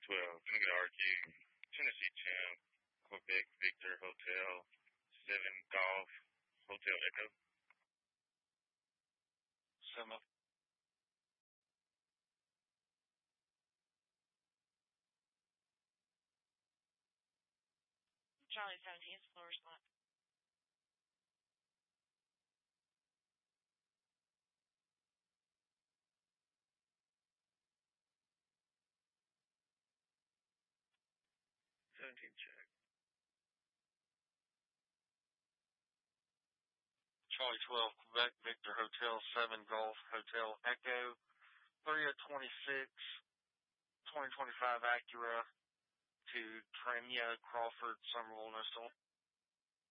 12, gonna get RQ, Tennessee 10, Quebec Victor Hotel, 7 Golf, Hotel Echo. Summer. Charlie 17 is full response. Check. Charlie 12, Quebec Victor Hotel, 7 Golf, Hotel Echo, 3:26, 2025 Acura to Tremia, Crawford, Summerville, no